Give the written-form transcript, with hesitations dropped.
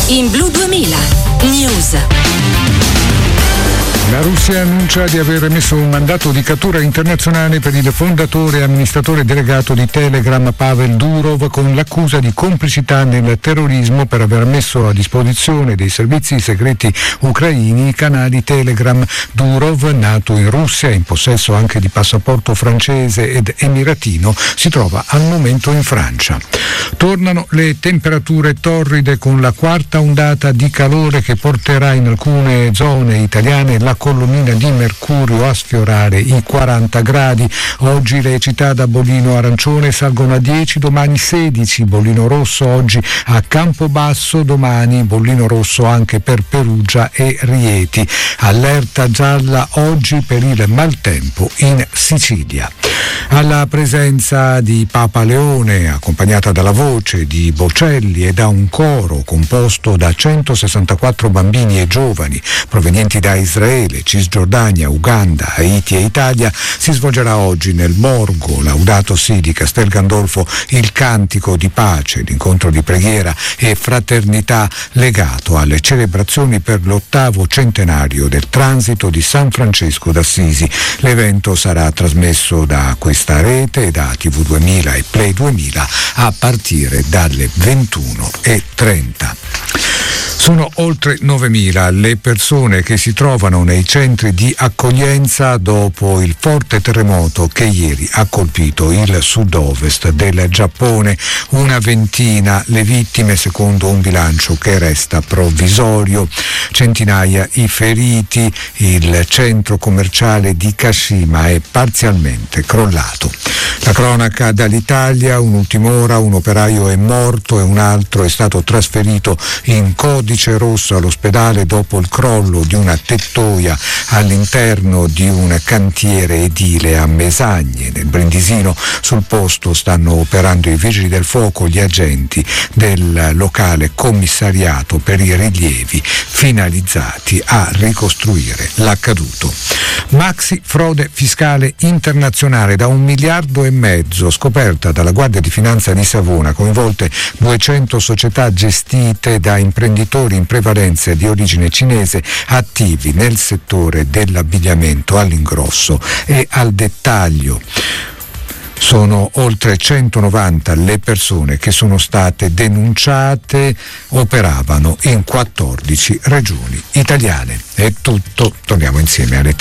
In Blu 2000 News. La Russia annuncia di aver emesso un mandato di cattura internazionale per il fondatore e amministratore delegato di Telegram Pavel Durov con l'accusa di complicità nel terrorismo per aver messo a disposizione dei servizi segreti ucraini i canali Telegram. Durov, nato in Russia, in possesso anche di passaporto francese ed emiratino, si trova al momento in Francia. Tornano le temperature torride con la quarta ondata di calore che porterà in alcune zone italiane la colonnina di mercurio a sfiorare i 40 gradi. Oggi le città da bollino arancione salgono a 10, domani 16, bollino rosso oggi a Campobasso, domani bollino rosso anche per Perugia e Rieti. Allerta gialla oggi per il maltempo in Sicilia. Alla presenza di Papa Leone, accompagnata dalla voce di Bocelli e da un coro composto da 164 bambini e giovani provenienti da Israele, Cisgiordania, Uganda, Haiti e Italia, si svolgerà oggi nel Borgo Laudato Si di Castel Gandolfo il cantico di pace, l'incontro di preghiera e fraternità legato alle celebrazioni per l'8° centenario del transito di San Francesco d'Assisi. L'evento sarà trasmesso da questa rete, da TV 2000 e Play 2000 a partire dalle 21:30. Sono oltre 9.000 le persone che si trovano nei centri di accoglienza dopo il forte terremoto che ieri ha colpito il sud-ovest del Giappone. Una ventina le vittime secondo un bilancio che resta provvisorio. Centinaia i feriti. Il centro commerciale di Kashima è parzialmente crollato. La cronaca dall'Italia: un'ultima ora, un operaio è morto e un altro è stato trasferito in codice rosso all'ospedale dopo il crollo di una tettoia all'interno di un cantiere edile a Mesagne, nel Brindisino. Sul posto stanno operando i vigili del fuoco, gli agenti del locale commissariato per i rilievi finalizzati a ricostruire l'accaduto. Maxi frode fiscale internazionale da 1,5 miliardi, scoperta dalla Guardia di Finanza di Savona, coinvolte 200 società gestite da imprenditori in prevalenza di origine cinese attivi nel settore dell'abbigliamento all'ingrosso e al dettaglio. Sono oltre 190 le persone che sono state denunciate, operavano in 14 regioni italiane. È tutto, torniamo insieme alle